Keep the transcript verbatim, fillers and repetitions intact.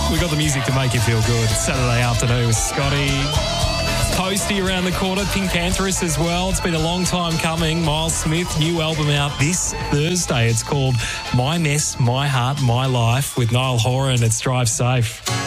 We got the music to make you feel good. It's Saturday afternoon with Scotty. Posty around the corner, Pink Pantheress as well. It's been a long time coming. Miles Smith, new album out this Thursday. It's called My Mess, My Heart, My Life with Niall Horan. It's Drive Safe.